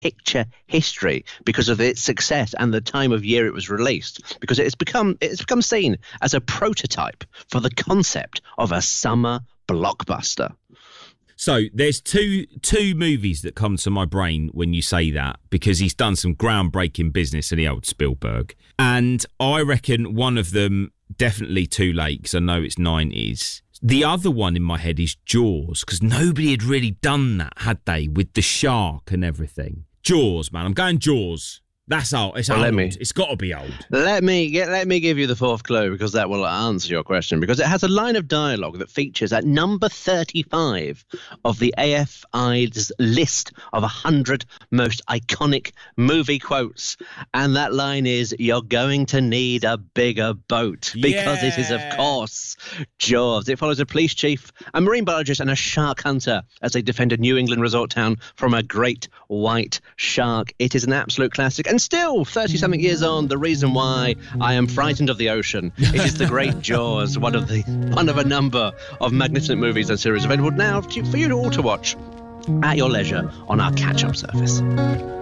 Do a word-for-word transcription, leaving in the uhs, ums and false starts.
picture history because of its success and the time of year it was released, because it's become it's become seen as a prototype for the concept of a summer blockbuster. So there's two two movies that come to my brain when you say that, because he's done some groundbreaking business in the old Spielberg. And I reckon one of them, definitely too late, because I know it's nineties. The other one in my head is Jaws, because nobody had really done that, had they, with the shark and everything. Jaws, man. I'm going Jaws. That's old. It's well, old. Let me, it's got to be old. Let me get. Let me give you the fourth clue, because that will answer your question. Because it has a line of dialogue that features at number thirty-five of the A F I's list of one hundred most iconic movie quotes, and that line is, "You're going to need a bigger boat," because yeah. it is, of course, Jaws. It follows a police chief, a marine biologist, and a shark hunter as they defend a New England resort town from a great white shark. It is an absolute classic. And still, thirty-something years on, the reason why I am frightened of the ocean, it is the great Jaws, one of the one of a number of magnificent movies and series available now for you all to watch at your leisure on our catch-up service.